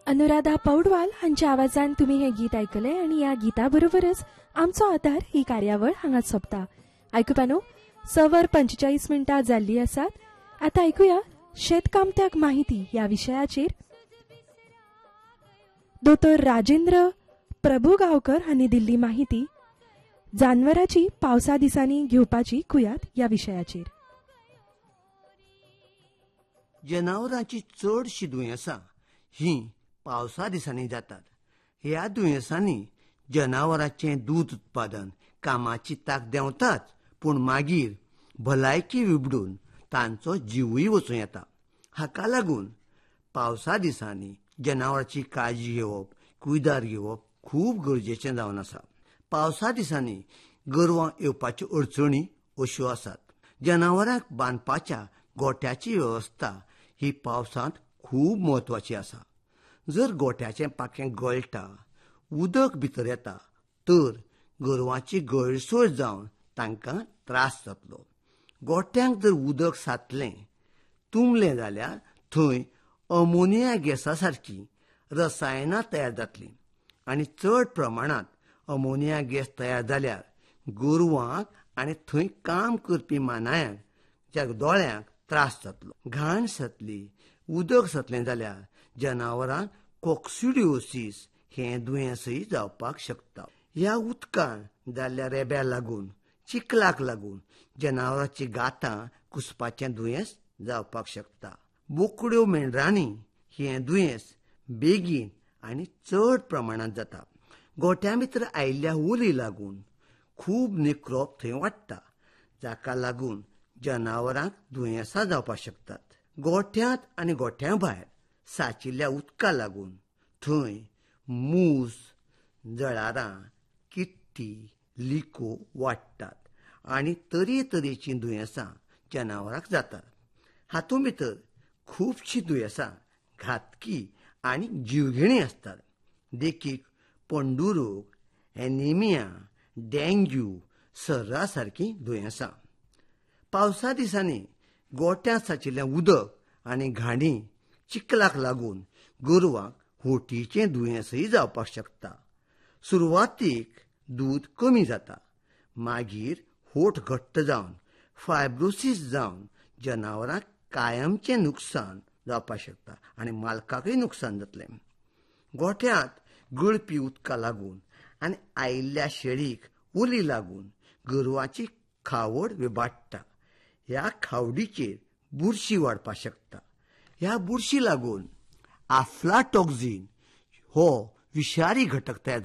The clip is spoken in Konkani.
अनुराधा पौडवाल हांच्या आवाजान तुम्ही हे गीत ऐकले आणि या गीता बरोबरच आमचो आधार ही कार्यावळ हांगाच सोंपता. आयकुपानो 6:45 मिनटां जाल्ली आसात. आता ऐकूया शेतकामत्याक माहिती या विशयाचेर दोतोर राजेंद्र प्रभुगांवकर हांणी दिल्ली माहिती. जानवरांची पावसा दिसांनी घेवपाची कुयात या विशयाचेर. जनावरांची चडशी दुयेंसां ही पावसा दिसांनी जातात. ह्या दुयेंसांनी जनावरांचें दूद उत्पादन कामाची तांक देंवताच, पूण मागीर भलायकी विबडून तांचो जीवय वचूं येता. हाका लागून पावसा दिसांनी जनावरांची काळजी घेवप, कुयदार घेवप खूब गरजेचें जावन आसा. पावसा दिसांनी गोरवां येवपाच्यो अडचणी अश्यो आसात. जनावरांक बांदपाच्या गोठ्याची वेवस्था ही पावसांत खूब म्हत्वाची आसा. जर गोठ्याचें पाकें गळटा, उदक भितर येता तर गोरवांची गैरसोय जावन तांकां त्रास जातलो. गोठ्यांक जर उदक साचलें, तुंबलें जाल्यार थंय अमोनिया गॅसा सारकी रसायनां तयार जातलीं आनी चड प्रमाणांत अमोनिया गॅस तयार जाल्यार गोरवांक आनी थंय काम करपी मानायांक ज्या दोळ्यांक त्रास जातलो. घाण साचली, उदक साचलें जाल्यार जनावरांक कॉक्सिडिओसीस हें दुयेंसय जावपाक शकता. ह्या उदकान जाल्ल्या रेब्याक लागून, चिखलाक लागून जनावरांची गांतां कुसपाचें दुयेंस जावपाक शकता. बोकड्यो मेंढरांनी हें दुयेंस बेगीन आनी चड प्रमाणांत जाता. गोठ्यां भितर आयिल्ल्या उली लागून खूब निक्रोप थंय वाडटा, जाका लागून जनावरांक दुयेंसां जावपाक शकतात. गोठ्यांत आनी गोठ्यां भायर साचिल्ल्या उदका लागून थंय मूस, जळारां, किट्टी, लिको वाडटात आनी तरेतरेचीं दुयेंसां जनावरांक जातात. हातूंत भितर खुबशीं दुयेंसां घातकी आनी जीवघेणी आसतात. देखीक पंडुरोग, एनिमिया, डेंग्यू, सर्रा सारकीं दुयेंसां. पावसा दिसांनी गोठ्यांत साचिल्लें उदक आनी घाणी चिखलाक लागून गोरवांक होटीचें दुयेंसय जावपाक शकता. सुरवातीक दूद कमी जाता, मागीर होट घट्ट जावन फायब्रोसीस जावन जनावरांक कायमचें नुकसान जावपाक शकता आनी मालकाकय नुकसान जातलें. गोठ्यांत गळपी उदका लागून आनी आयिल्ल्या शेळीक उली लागून गोरवांची खावड विबाडटा. ह्या खावडीचेर बुरशी वाडपाक शकता. ह्या बुरशी लागून आफ्लाटॉक्सिन हो विशारी घटक तयार